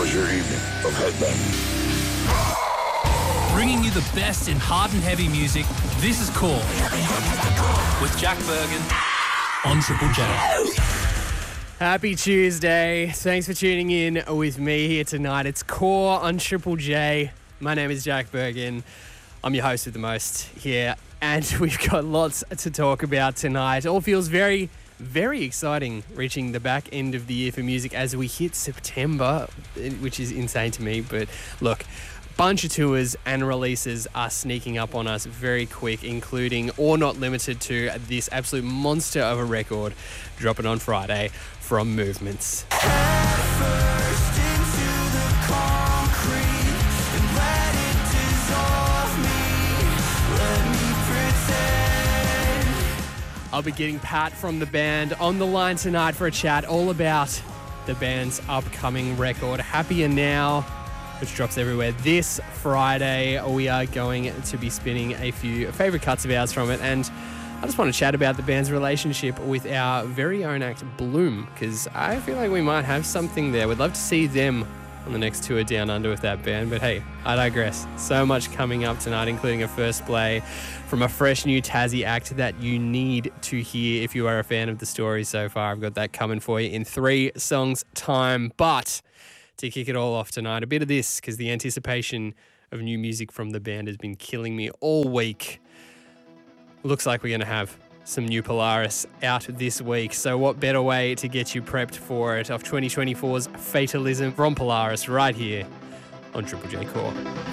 was your evening of headbanging? Bringing you the best in hard and heavy music, this is Core with Jack Bergen on Triple J. Happy Tuesday. Thanks for tuning in with me here tonight. It's Core on Triple J. My name is Jack Bergen. I'm your host with the most here, and we've got lots to talk about tonight. All feels very, very exciting reaching the back end of the year for music as we hit September, which is insane to me. But look, bunch of tours and releases are sneaking up on us very quick, including or not limited to this absolute monster of a record dropping on Friday from Movements. I'll be getting Pat from the band on the line tonight for a chat all about the band's upcoming record, Happier Now, which drops everywhere this Friday. We are going to be spinning a few favourite cuts of ours from it, and I just want to chat about the band's relationship with our very own act, Bloom, because I feel like we might have something there. We'd love to see them on the next tour down under with that band, but hey, I digress. So much coming up tonight, including a first play from a fresh new Tassie act that you need to hear if you are a fan of the story so far. I've got that coming for you in 3 songs' time, but to kick it all off tonight, a bit of this, because the anticipation of new music from the band has been killing me all week. Looks like we're going to have some new Polaris out this week, so what better way to get you prepped for it of 2024's Fatalism from Polaris right here on Triple J Core.